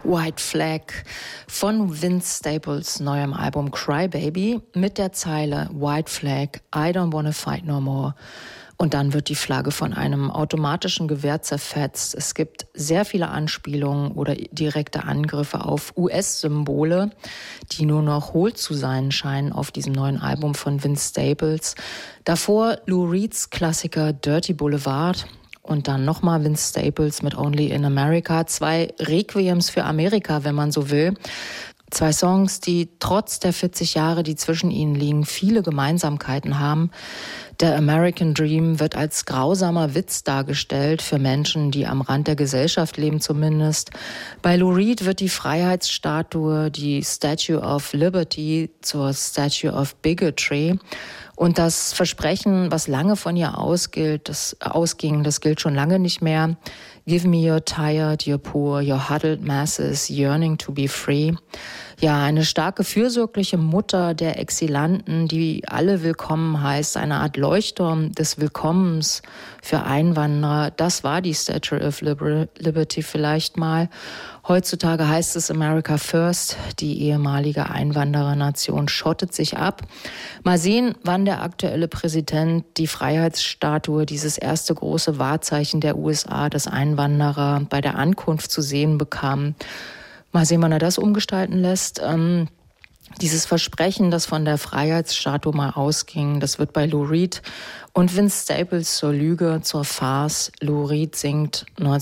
White Flag von Vince Staples neuem Album Cry Baby mit der Zeile White Flag, I don't wanna fight no more. Und dann wird die Flagge von einem automatischen Gewehr zerfetzt. Es gibt sehr viele Anspielungen oder direkte Angriffe auf US-Symbole, die nur noch hohl zu sein scheinen auf diesem neuen Album von Vince Staples. Davor Lou Reeds Klassiker Dirty Boulevard. Und dann nochmal Vince Staples mit Only in America. 2 Requiems für Amerika, wenn man so will. 2 Songs, die trotz der 40 Jahre, die zwischen ihnen liegen, viele Gemeinsamkeiten haben. Der American Dream wird als grausamer Witz dargestellt, für Menschen, die am Rand der Gesellschaft leben zumindest. Bei Lou Reed wird die Freiheitsstatue, die Statue of Liberty, zur Statue of Bigotry. Und das Versprechen, was lange von ihr ausging, das gilt schon lange nicht mehr. Give me your tired, your poor, your huddled masses yearning to be free. Ja, eine starke, fürsorgliche Mutter der Exilanten, die alle willkommen heißt, eine Art Leuchtturm des Willkommens für Einwanderer. Das war die Statue of Liberty vielleicht mal. Heutzutage heißt es America First. Die ehemalige Einwanderernation schottet sich ab. Mal sehen, wann der aktuelle Präsident die Freiheitsstatue, dieses erste große Wahrzeichen der USA, das Einwanderer bei der Ankunft zu sehen bekam. Mal sehen, wann er das umgestalten lässt. Dieses Versprechen, das von der Freiheitsstatue mal ausging, das wird bei Lou Reed und Vince Staples zur Lüge, zur Farce. Lou Reed singt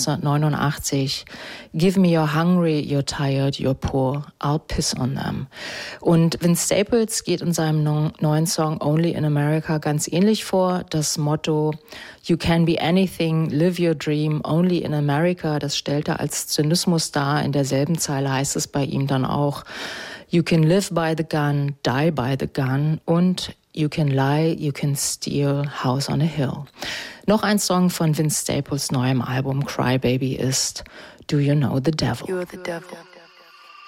1989, Give me your hungry, your tired, your poor, I'll piss on them. Und Vince Staples geht in seinem neuen Song Only in America ganz ähnlich vor. Das Motto You can be anything, live your dream, only in America, das stellt er als Zynismus dar. In derselben Zeile heißt es bei ihm dann auch You can live by the gun, die by the gun und You can lie, you can steal, house on a hill. Noch ein Song von Vince Staples neuem Album Cry Baby ist Do You Know the Devil? You're the devil.